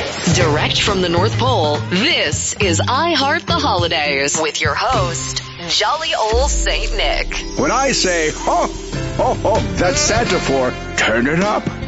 Direct from the North Pole, this is I Heart the Holidays with your host, Jolly Old Saint Nick. When I say, ho, ho, ho, that's Santa for turn it up.